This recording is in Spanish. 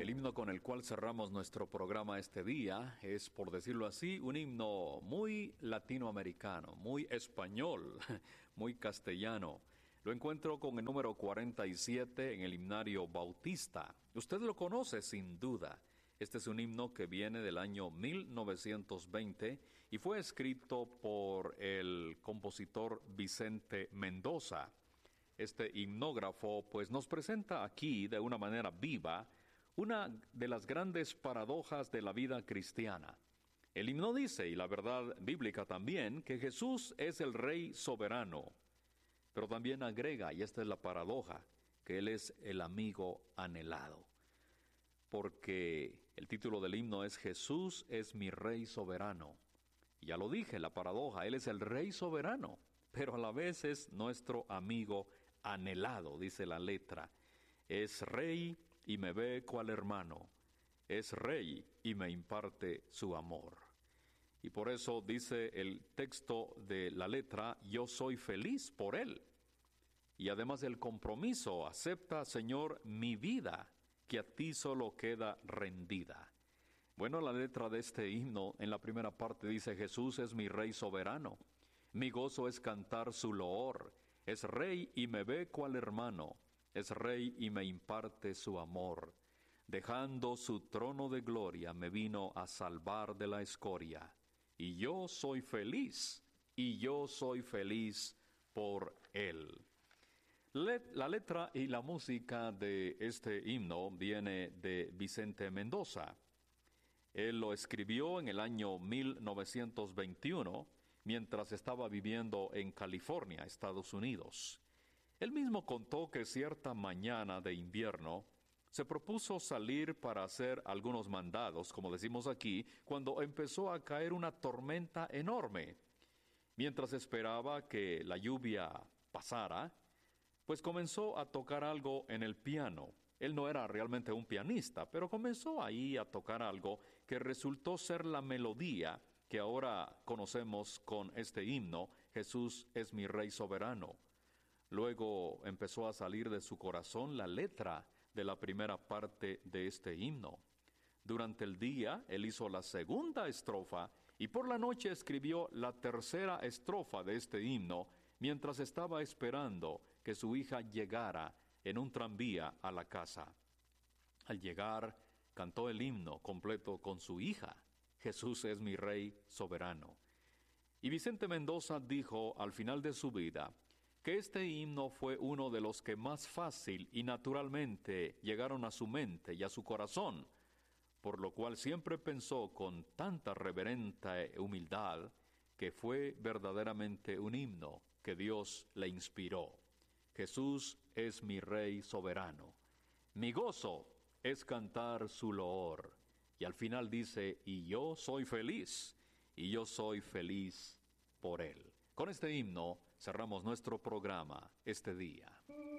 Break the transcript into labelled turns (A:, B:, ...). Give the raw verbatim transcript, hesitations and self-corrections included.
A: El himno con el cual cerramos nuestro programa este día es, por decirlo así, un himno muy latinoamericano, muy español, muy castellano. Lo encuentro con el número cuarenta y siete en el himnario Bautista. Usted lo conoce sin duda. Este es un himno que viene del año mil novecientos veinte y fue escrito por el compositor Vicente Mendoza. Este himnógrafo pues nos presenta aquí de una manera viva una de las grandes paradojas de la vida cristiana. El himno dice, y la verdad bíblica también, que Jesús es el Rey soberano, pero también agrega, y esta es la paradoja, que Él es el amigo anhelado. Porque el título del himno es Jesús es mi Rey soberano. Y ya lo dije, la paradoja, Él es el Rey soberano, pero a la vez es nuestro amigo anhelado, dice la letra. Es Rey y me ve cual hermano, es Rey y me imparte su amor. Y por eso dice el texto de la letra, yo soy feliz por Él. Y además el compromiso, acepta, Señor, mi vida, que a ti solo queda rendida. Bueno, la letra de este himno, en la primera parte dice, Jesús es mi Rey soberano, mi gozo es cantar su loor, es Rey y me ve cual hermano, es Rey y me imparte su amor. Dejando su trono de gloria, me vino a salvar de la escoria. Y yo soy feliz, y yo soy feliz por Él. La letra y la música de este himno viene de Vicente Mendoza. Él lo escribió en el año mil novecientos veintiuno, mientras estaba viviendo en California, Estados Unidos. Él mismo contó que cierta mañana de invierno se propuso salir para hacer algunos mandados, como decimos aquí, cuando empezó a caer una tormenta enorme. Mientras esperaba que la lluvia pasara, pues comenzó a tocar algo en el piano. Él no era realmente un pianista, pero comenzó ahí a tocar algo que resultó ser la melodía que ahora conocemos con este himno, Jesús es mi Rey soberano. Luego empezó a salir de su corazón la letra de la primera parte de este himno. Durante el día, él hizo la segunda estrofa y por la noche escribió la tercera estrofa de este himno mientras estaba esperando que su hija llegara en un tranvía a la casa. Al llegar, cantó el himno completo con su hija. Jesús es mi Rey soberano. Y Vicente Mendoza dijo al final de su vida que este himno fue uno de los que más fácil y naturalmente llegaron a su mente y a su corazón, por lo cual siempre pensó con tanta reverente humildad que fue verdaderamente un himno que Dios le inspiró. Jesús es mi Rey soberano. Mi gozo es cantar su loor. Y al final dice, y yo soy feliz, y yo soy feliz por Él. Con este himno cerramos nuestro programa este día.